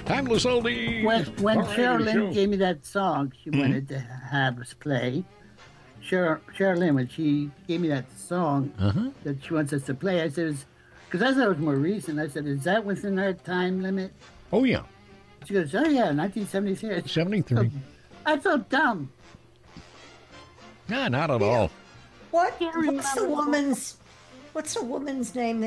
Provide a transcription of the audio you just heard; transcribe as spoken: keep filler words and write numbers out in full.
Timeless oldie. When when Variety Cheryl Lynn show. gave me that song, she Mhm. wanted to have us play. Cheryl, Cheryl Lynn, when she gave me that song Uh-huh. that she wants us to play, I said, because I thought it was more recent. I said, "Is that within our time limit?" Oh, yeah. She goes, "Oh yeah, nineteen seventy-three." seventy-three. I felt dumb. Nah, not at Yeah. all. What? Can't What's the remember. woman's? What's the woman's name